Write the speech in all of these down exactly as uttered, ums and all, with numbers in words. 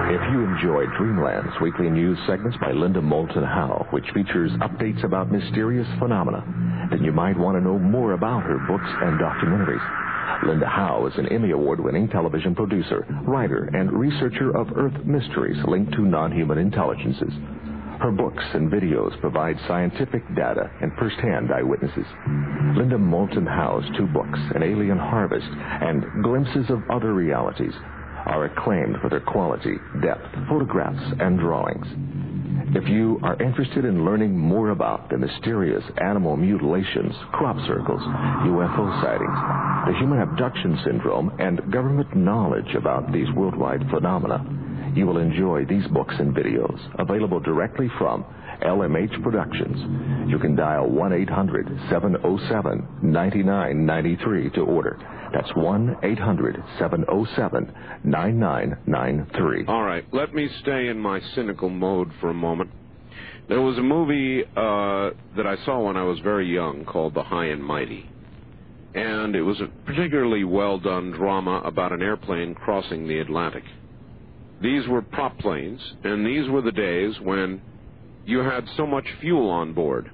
If you enjoyed Dreamland's weekly news segments by Linda Moulton Howe, which features updates about mysterious phenomena, then you might want to know more about her books and documentaries. Linda Howe is an Emmy Award-winning television producer, writer, and researcher of Earth mysteries linked to non-human intelligences. Her books and videos provide scientific data and first-hand eyewitnesses. Linda Moulton Howe's two books, An Alien Harvest and Glimpses of Other Realities, are acclaimed for their quality, depth, photographs, and drawings. If you are interested in learning more about the mysterious animal mutilations, crop circles, U F O sightings, the human abduction syndrome, and government knowledge about these worldwide phenomena, you will enjoy these books and videos, available directly from L M H Productions. You can dial one eight hundred seven oh seven nine nine nine three to order. That's one eight hundred seven oh seven nine nine nine three. All right, let me stay in my cynical mode for a moment. There was a movie uh, that I saw when I was very young called The High and Mighty. And it was a particularly well-done drama about an airplane crossing the Atlantic. These were prop planes, and these were the days when you had so much fuel on board.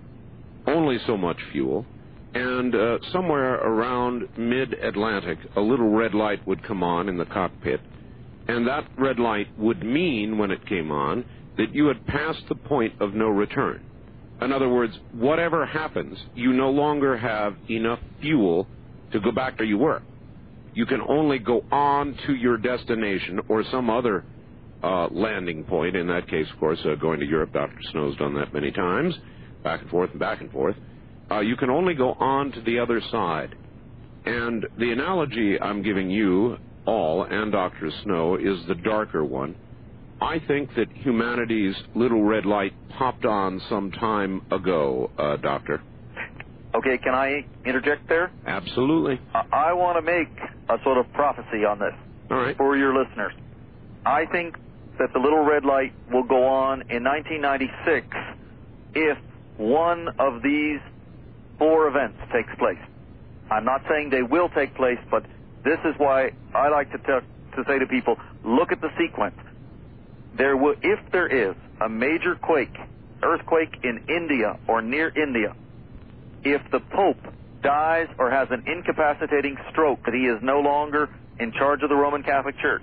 Only so much fuel. And uh, somewhere around mid-Atlantic, a little red light would come on in the cockpit. And that red light would mean, when it came on, that you had passed the point of no return. In other words, whatever happens, you no longer have enough fuel to go back where you were. You can only go on to your destination or some other uh, landing point. In that case, of course, uh, going to Europe, Doctor Snow's done that many times, back and forth and back and forth. Uh, you can only go on to the other side. And the analogy I'm giving you all and Doctor Snow is the darker one. I think that humanity's little red light popped on some time ago, uh, Doctor. Okay, can I interject there? Absolutely. I, I want to make a sort of prophecy on this. All right. For your listeners. I think that the little red light will go on in nineteen ninety-six if one of these four events takes place. I'm not saying they will take place, but this is why I like to tell, to say to people, look at the sequence. There will, if there is a major quake, earthquake in India or near India, if the Pope dies or has an incapacitating stroke that he is no longer in charge of the Roman Catholic Church,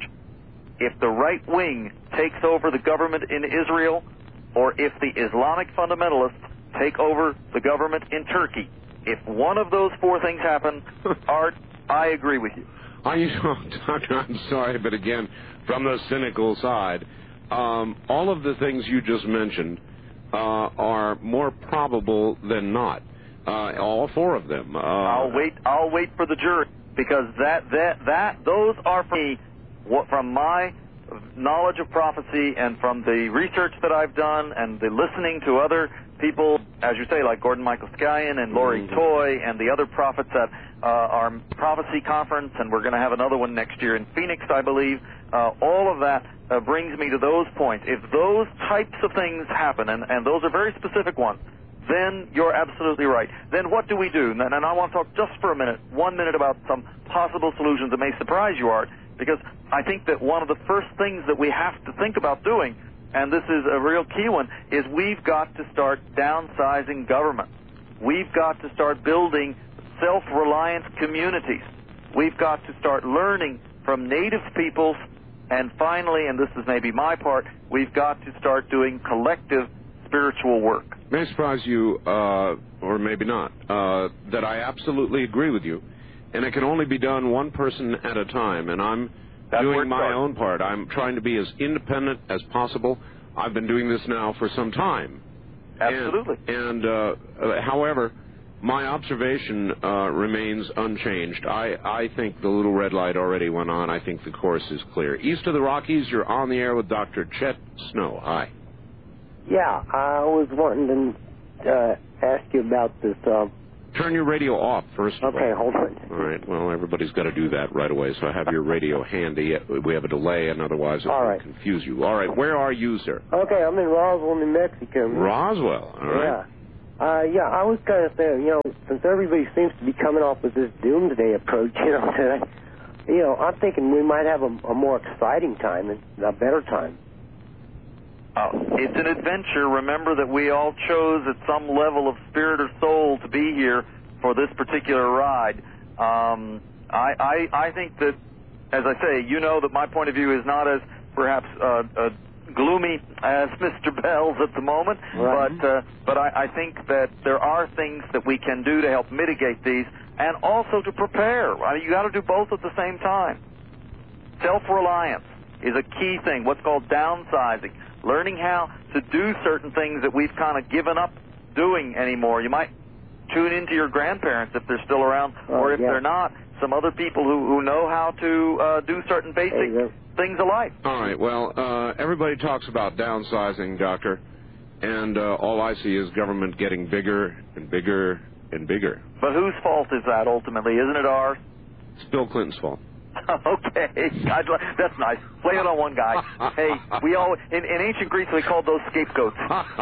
if the right wing takes over the government in Israel, or if the Islamic fundamentalists take over the government in Turkey, if one of those four things happen, Art, I agree with you. I, you know, Doctor, I'm sorry, but again, from the cynical side, um, all of the things you just mentioned uh, are more probable than not. Uh, all four of them. Uh, I'll wait. I'll wait for the jury, because that that that those are for me, what, from my knowledge of prophecy and from the research that I've done and the listening to other people, as you say, like Gordon Michael Skyen and Lori mm-hmm. Toy and the other prophets at uh, our prophecy conference, and we're going to have another one next year in Phoenix, I believe. Uh, all of that uh, brings me to those points. If those types of things happen, and, and those are very specific ones, then you're absolutely right. Then what do we do? And, and I want to talk just for a minute, one minute, about some possible solutions that may surprise you, Art, because I think that one of the first things that we have to think about doing, and this is a real key one, is we've got to start downsizing government. We've got to start building self-reliant communities. We've got to start learning from native peoples, and finally, and this is maybe my part, we've got to start doing collective spiritual work. May surprise you, uh, or maybe not, uh, that I absolutely agree with you. And it can only be done one person at a time, and I'm That doing my hard. own part. I'm trying to be as independent as possible. I've been doing this now for some time. Absolutely. And, and uh, uh, however, my observation uh, remains unchanged. I, I think the little red light already went on. I think the course is clear. East of the Rockies, you're on the air with Doctor Chet Snow. Hi. Yeah, I was wanting to uh, ask you about this. Uh, Turn your radio off, first of okay, all. hold on. All right, well, everybody's got to do that right away, so have your radio handy. We have a delay, and otherwise it all will right. confuse you. All right, where are you, sir? Okay, I'm in Roswell, New Mexico. Roswell, all right. Yeah. Uh, yeah, I was kind of saying, you know, since everybody seems to be coming off with this doomsday approach, you know, that you know, I'm thinking we might have a, a more exciting time and a better time. Uh, it's an adventure. Remember that we all chose at some level of spirit or soul to be here for this particular ride. Um, I, I, I think that, as I say, you know that my point of view is not as perhaps uh, uh, gloomy as Mister Bell's at the moment, right. but uh, but I, I think that there are things that we can do to help mitigate these, and also to prepare. I mean, you got to do both at the same time. Self-reliance is a key thing. What's called downsizing, learning how to do certain things that we've kind of given up doing anymore. You might tune into your grandparents if they're still around, oh, or if yeah. they're not, some other people who, who know how to uh, do certain basic things of life. All right, well, uh, everybody talks about downsizing, Doctor, and uh, all I see is government getting bigger and bigger and bigger. But whose fault is that ultimately? Isn't it ours? It's Bill Clinton's fault. Okay, I'd li- that's nice. Play it on one guy. Hey, we all in, in ancient Greece we called those scapegoats.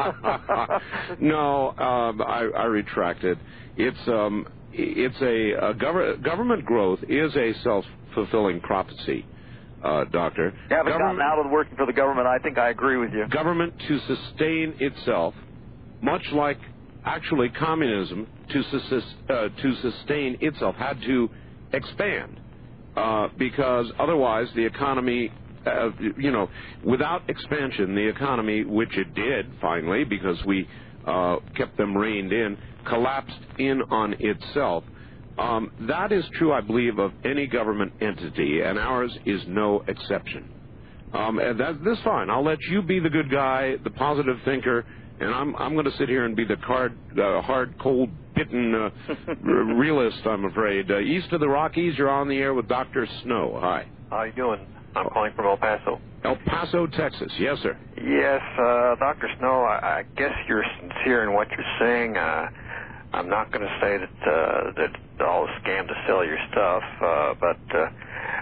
No, um, I, I retracted. It's um, it's a, a gov- government growth is a self-fulfilling prophecy, uh, Doctor. You haven't government, gotten out of working for the government. I think I agree with you. Government to sustain itself, much like actually communism to sus- uh, to sustain itself had to expand. Uh, because otherwise the economy, uh, you know, without expansion, the economy, which it did finally because we uh, kept them reined in, collapsed in on itself. Um, that is true, I believe, of any government entity, and ours is no exception. Um, and that, that's fine. I'll let you be the good guy, the positive thinker, and I'm I'm going to sit here and be the card, uh, hard, cold, bitten uh, r- realist, I'm afraid. Uh, east of the Rockies, you're on the air with Doctor Snow. Hi. How you doing? I'm calling from El Paso. El Paso, Texas. Yes, sir. Yes, uh, Doctor Snow, I, I guess you're sincere in what you're saying. Uh, I'm not going to say that uh, that all is scam to sell your stuff, uh, but uh,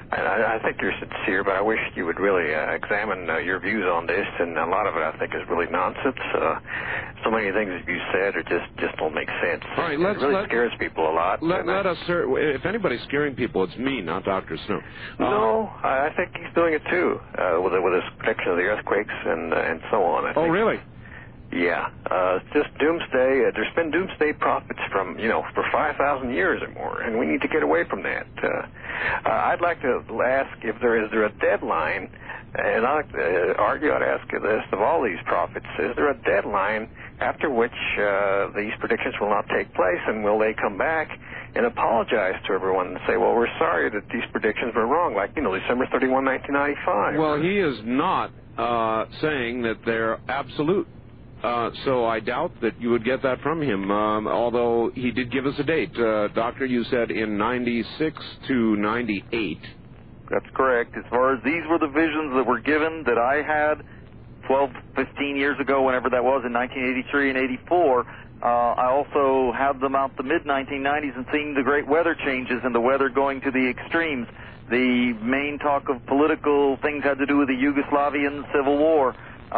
I, I think you're sincere, but I wish you would really uh, examine uh, your views on this, and a lot of it I think is really nonsense. Uh, so many things that you said are just, just don't make sense. All right, let's, it really let, scares people a lot. Let, and, let uh, us, sir, if anybody's scaring people, it's me, not Doctor Snow. Uh, no, I, I think he's doing it too, uh, with, with his prediction of the earthquakes and, uh, and so on. I oh, think. really? Yeah, uh, it's just doomsday. Uh, there's been doomsday prophets from, you know, for five thousand years or more, and we need to get away from that. Uh, uh, I'd like to ask if there is there a deadline, and I'd like to uh, argue, I'd ask this of all these prophets, is there a deadline after which uh, these predictions will not take place, and will they come back and apologize to everyone and say, well, we're sorry that these predictions were wrong, like, you know, December thirty-first, nineteen ninety-five. Well, he is not uh, saying that they're absolute. Uh, so I doubt that you would get that from him, um, although he did give us a date. Uh, Doctor, you said in ninety-six to ninety-eight. That's correct. As far as these were the visions that were given that I had twelve, fifteen years ago, whenever that was, in nineteen eighty-three and eighty-four, uh, I also had them out the mid nineteen nineties and seeing the great weather changes and the weather going to the extremes. The main talk of political things had to do with the Yugoslavian Civil War.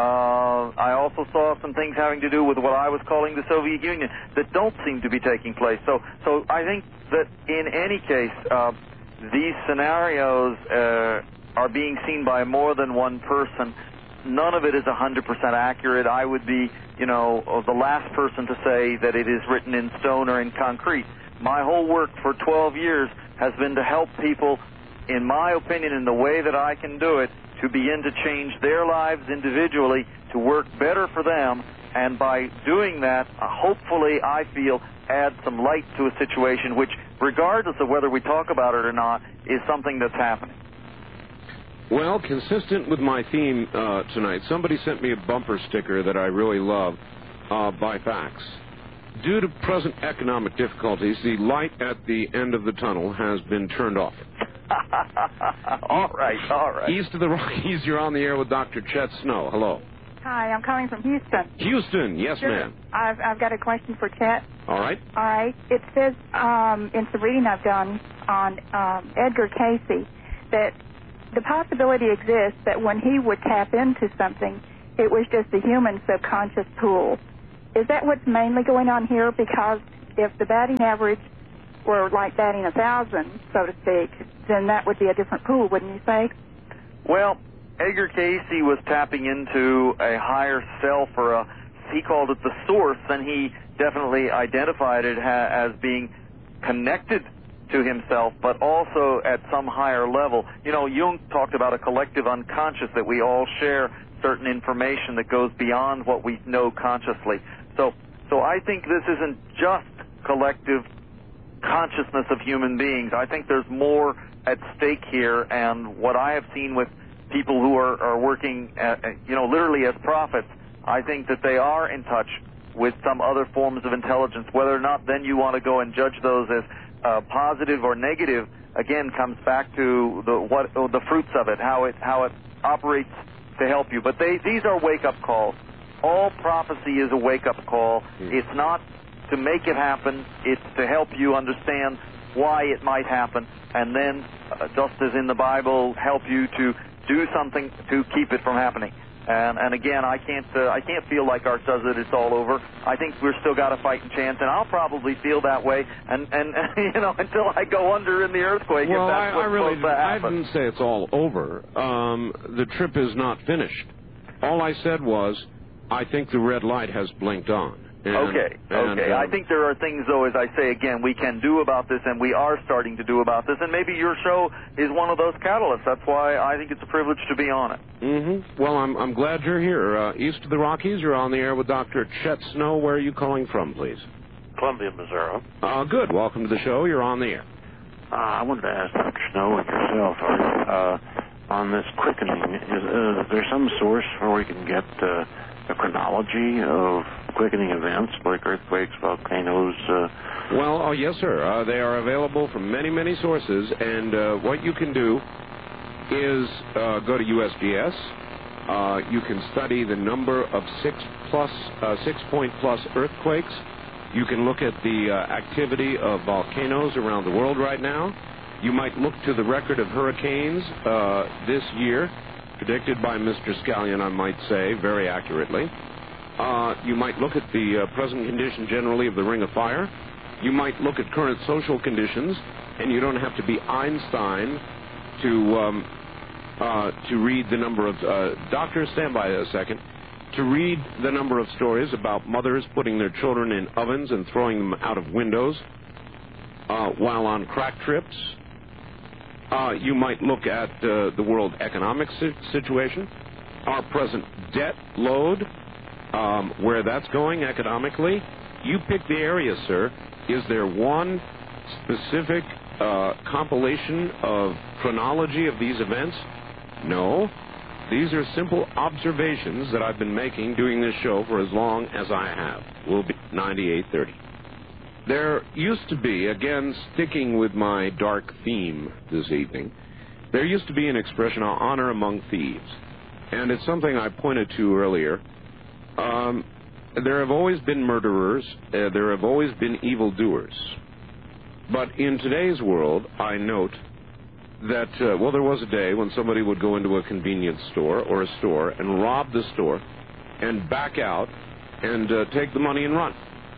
Uh, I also saw some things having to do with what I was calling the Soviet Union that don't seem to be taking place. So, so I think that in any case, uh, these scenarios uh, are being seen by more than one person. None of it is one hundred percent accurate. I would be, you know, the last person to say that it is written in stone or in concrete. My whole work for twelve years has been to help people, in my opinion, in the way that I can do it, to begin to change their lives individually, to work better for them, and by doing that, uh, hopefully, I feel, add some light to a situation which, regardless of whether we talk about it or not, is something that's happening. Well, consistent with my theme uh, tonight, somebody sent me a bumper sticker that I really love uh, by fax. Due to present economic difficulties, the light at the end of the tunnel has been turned off. all right, all right. East of the Rockies, you're on the air with Doctor Chet Snow. Hello. Hi, I'm calling from Houston. Houston, yes, sure. ma'am. I've, I've got a question for Chet. All right. All right. It says um, in some reading I've done on um, Edgar Cayce that the possibility exists that when he would tap into something, it was just a human subconscious pool. Is that what's mainly going on here? Because if the batting average were like batting a thousand, so to speak, then that would be a different pool, wouldn't you say? Well, Edgar Cayce was tapping into a higher self, or a, he called it the source, and he definitely identified it ha- as being connected to himself, but also at some higher level. You know, Jung talked about a collective unconscious, that we all share certain information that goes beyond what we know consciously. So, so I think this isn't just collective consciousness of human beings. I think there's more at stake here, and what I have seen with people who are, are working, at, you know, literally as prophets, I think that they are in touch with some other forms of intelligence. Whether or not then you want to go and judge those as uh, positive or negative, again, comes back to the what the fruits of it, how it how it operates to help you. But they these are wake-up calls. All prophecy is a wake-up call. Mm. It's not to make it happen. It's to help you understand why it might happen, and then, uh, just as in the Bible, help you to do something to keep it from happening. And, and again, I can't uh, I can't feel like Art does it. It's all over. I think we're still got a fighting chance, and I'll probably feel that way. And and you know, until I go under in the earthquake. Well, if that's I, what's I really supposed to happen. I didn't say it's all over. Um, the trip is not finished. All I said was, I think the red light has blinked on. And, okay, and, okay. um, I think there are things, though, as I say again, we can do about this, and we are starting to do about this, and maybe your show is one of those catalysts. That's why I think it's a privilege to be on it. Mm-hmm. Well, I'm I'm glad you're here. Uh, east of the Rockies, you're on the air with Doctor Chet Snow. Where are you calling from, please? Columbia, Missouri. Uh, good. Welcome to the show. You're on the air. Uh, I wanted to ask Doctor Snow and yourself, uh, on this quickening, is, uh, is there some source where we can get uh, a chronology of quickening events like earthquakes, volcanoes? Uh... Well, oh, yes, sir. Uh, they are available from many, many sources, and uh, what you can do is uh, go to U S G S. Uh, you can study the number of six plus, uh, six-point plus earthquakes. You can look at the uh, activity of volcanoes around the world right now. You might look to the record of hurricanes uh, this year, predicted by Mister Scallion, I might say, very accurately. Uh, you might look at the uh, present condition generally of the Ring of Fire. You might look at current social conditions, and you don't have to be Einstein to um, uh, to read the number of... Uh, doctors, stand by a second. To read the number of stories about mothers putting their children in ovens and throwing them out of windows uh, while on crack trips. Uh, you might look at uh, the world economic si- situation, our present debt load, um, where that's going economically. You pick the area, sir. Is there one specific uh, compilation of chronology of these events? No. These are simple observations that I've been making doing this show for as long as I have. We'll be ninety-eight thirty. There used to be, again, sticking with my dark theme this evening, there used to be an expression, honor among thieves. And it's something I pointed to earlier. Um, there have always been murderers. Uh, there have always been evildoers. But in today's world, I note that, uh, well, there was a day when somebody would go into a convenience store or a store and rob the store and back out and uh, take the money and run,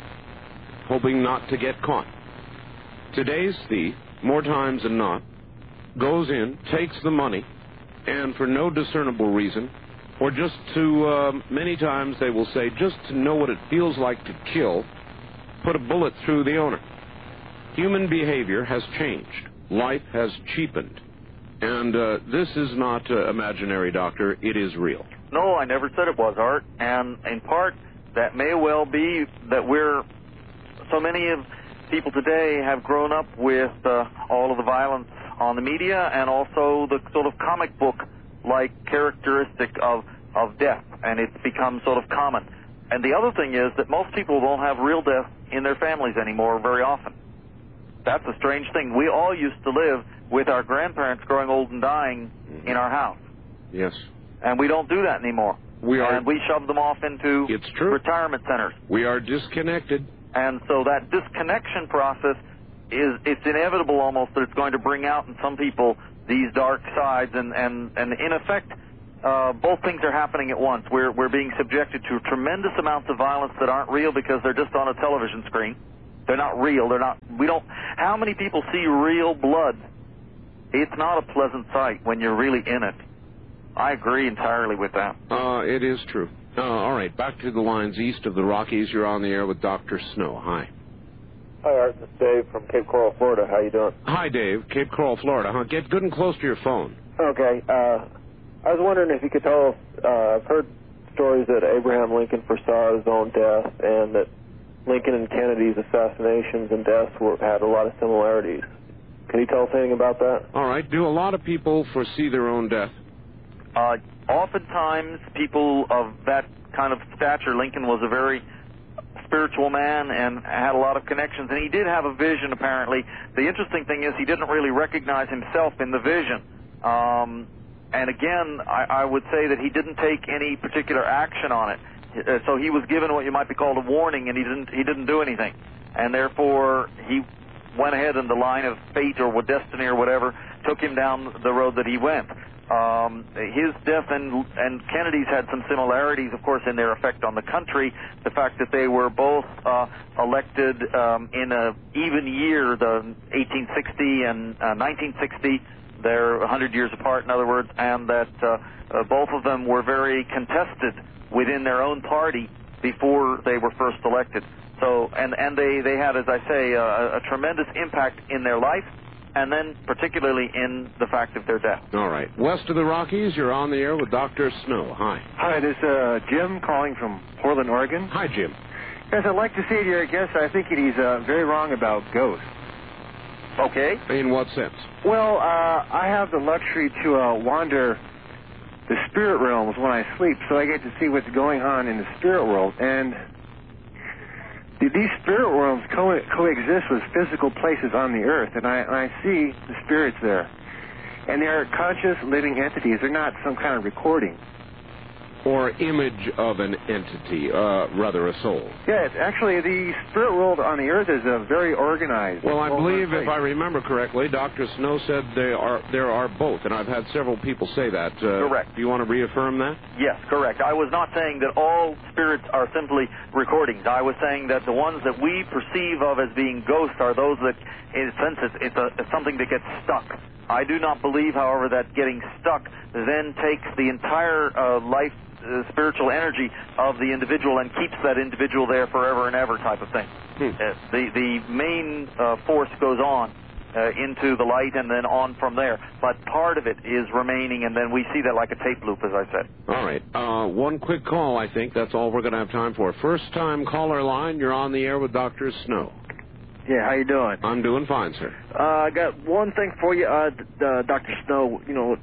hoping not to get caught. Today's thief, more times than not, goes in, takes the money, and for no discernible reason, or just to, uh, many times they will say, just to know what it feels like to kill, put a bullet through the owner. Human behavior has changed. Life has cheapened. And uh, this is not uh, imaginary, Doctor. It is real. No, I never said it was, Art. And in part, that may well be that we're... So many of people today have grown up with uh, all of the violence on the media and also the sort of comic book-like characteristic of, of death, and it's become sort of common. And the other thing is that most people don't have real death in their families anymore very often. That's a strange thing. We all used to live with our grandparents growing old and dying mm-hmm. in our house. Yes. And we don't do that anymore. We are. And we shove them off into it's true. retirement centers. We are disconnected. And so that disconnection process is, it's inevitable almost that it's going to bring out in some people these dark sides. And, and, and in effect, uh, both things are happening at once. We're, we're being subjected to tremendous amounts of violence that aren't real because they're just on a television screen. They're not real. They're not. We don't. How many people see real blood? It's not a pleasant sight when you're really in it. I agree entirely with that. Uh, it is true. Uh, all right, back to the lines east of the Rockies. You're on the air with Doctor Snow. Hi. Hi, Art. This is Dave from Cape Coral, Florida. How you doing? Hi, Dave. Cape Coral, Florida. Huh? Get good and close to your phone. Okay. Uh, I was wondering if you could tell us, uh, I've heard stories that Abraham Lincoln foresaw his own death and that Lincoln and Kennedy's assassinations and deaths were, had a lot of similarities. Can you tell us anything about that? All right. Do a lot of people foresee their own death? Uh, oftentimes, people of that kind of stature, Lincoln was a very spiritual man and had a lot of connections, and he did have a vision, apparently. The interesting thing is he didn't really recognize himself in the vision. Um, and again, I, I would say that he didn't take any particular action on it. Uh, so he was given what you might be called a warning, and he didn't, he didn't do anything. And therefore, he went ahead in the line of fate or destiny or whatever, took him down the road that he went. Um, his death and, and Kennedy's had some similarities, of course, in their effect on the country. The fact that they were both uh, elected um, in an even year, the eighteen sixty and uh, nineteen sixty, they're one hundred years apart, in other words, and that uh, uh, both of them were very contested within their own party before they were first elected. So, and, and they, they had, as I say, uh, a tremendous impact in their life, and then particularly in the fact of their death. All right. West of the Rockies, you're on the air with Doctor Snow. Hi. Hi, this is uh, Jim calling from Portland, Oregon. Hi, Jim. Yes, I'd like to say to your guest, I think he's uh, very wrong about ghosts. Okay. In what sense? Well, uh, I have the luxury to uh, wander the spirit realms when I sleep, so I get to see what's going on in the spirit world. And these spirit worlds co- coexist with physical places on the earth, and I, and I see the spirits there. And they are conscious, living entities. They're not some kind of recording. Or image of an entity, uh, rather a soul. Yes, actually, the spirit world on the earth is uh, very organized. Well, I believe, if I remember correctly, Doctor Snow said they are there are both, and I've had several people say that. Uh, correct. Do you want to reaffirm that? Yes, correct. I was not saying that all spirits are simply recordings. I was saying that the ones that we perceive of as being ghosts are those that, in a sense, it's, it's, a, it's something that gets stuck. I do not believe, however, that getting stuck then takes the entire uh, life Uh, spiritual energy of the individual and keeps that individual there forever and ever, type of thing. Hmm. Uh, the the main uh, force goes on uh, into the light and then on from there, but part of it is remaining, and then we see that like a tape loop, as I said. All right. Uh, one quick call, I think. That's all we're going to have time for. First-time caller line, you're on the air with Doctor Snow. Yeah, how you doing? I'm doing fine, sir. Uh, I got one thing for you, uh, uh, Doctor Snow. You know,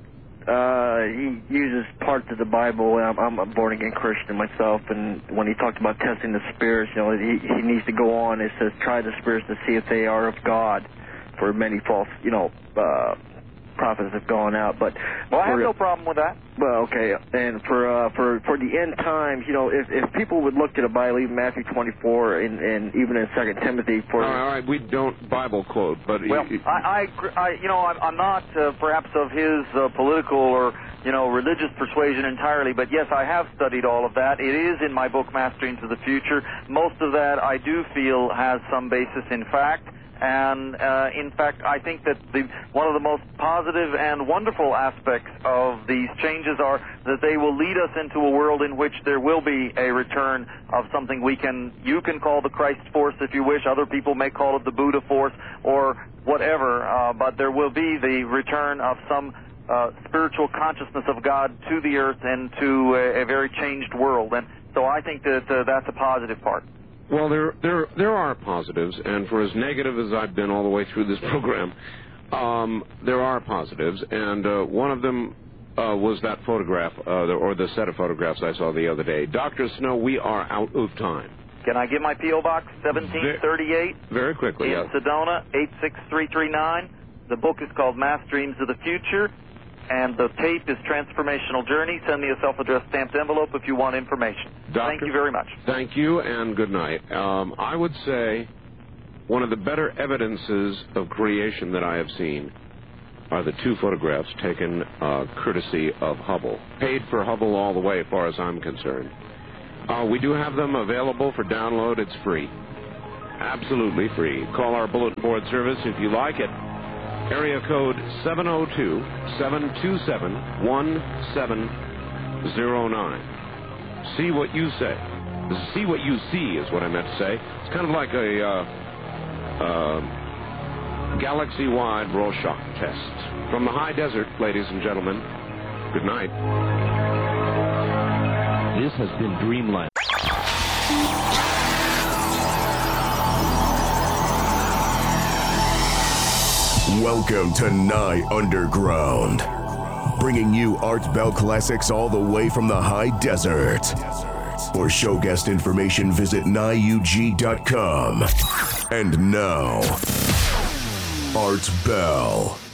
Uh, he uses parts of the Bible. I'm, I'm a born-again Christian myself, and when he talked about testing the spirits, you know, he, he needs to go on. It says, try the spirits to see if they are of God, for many false, you know, uh, prophets have gone out. But well, I have no problem with that. Well, okay, and for uh, for for the end times, you know, if if people would look to the Bible, even Matthew twenty-four, and, and even in Second Timothy, for all right, all right, we don't Bible quote, but well, he, I, I, I, you know, I'm, I'm not uh, perhaps of his uh, political or you know religious persuasion entirely, but yes, I have studied all of that. It is in my book, Mastering to the Future. Most of that I do feel has some basis in fact. And, uh, in fact, I think that the, one of the most positive and wonderful aspects of these changes are that they will lead us into a world in which there will be a return of something we can, you can call the Christ force if you wish, other people may call it the Buddha force or whatever, uh, but there will be the return of some uh, spiritual consciousness of God to the earth and to a, a very changed world. And so I think that uh, that's a positive part. Well, there there there are positives, and for as negative as I've been all the way through this program, um, there are positives, and uh, one of them uh, was that photograph, uh, or the set of photographs I saw the other day. Doctor Snow, we are out of time. Can I give my P O Box, seventeen thirty-eight? Very quickly, in yes. Sedona, eight six three three nine. The book is called Mass Dreams of the Future, and the tape is Transformational Journey. Send me a self-addressed stamped envelope if you want information. Doctor, thank you very much. Thank you, and good night. Um, I would say one of the better evidences of creation that I have seen are the two photographs taken uh, courtesy of Hubble. Paid for Hubble all the way, as far as I'm concerned. Uh, we do have them available for download. It's free. Absolutely free. Call our bulletin board service if you like it. Area code seven oh two, seven two seven, one seven oh nine. See what you say. See what you see is what I meant to say. It's kind of like a uh, uh, galaxy-wide Rorschach test. From the high desert, ladies and gentlemen, good night. This has been Dreamland. Welcome to Nye Underground, bringing you Art Bell classics all the way from the high desert. For show guest information, visit nye u g dot com. And now, Art Bell.